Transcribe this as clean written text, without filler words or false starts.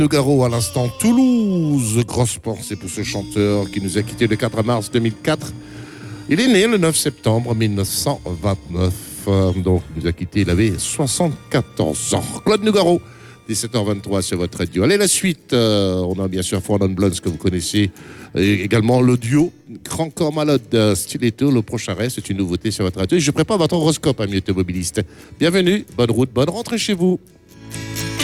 Nougaro à l'instant, Toulouse, grosse pensée pour ce chanteur qui nous a quitté le 4 mars 2004. Il est né le 9 septembre 1929, donc il nous a quitté, il avait 74 ans. Claude Nougaro, 17h23 sur votre radio. Allez, la suite, on a bien sûr Four Non Blondes que vous connaissez, et également le duo Grand Corps Malade, Stiletto. Le prochain reste, c'est une nouveauté sur votre radio. Et je prépare votre horoscope, amis automobilistes. Bienvenue, bonne route, bonne rentrée chez vous.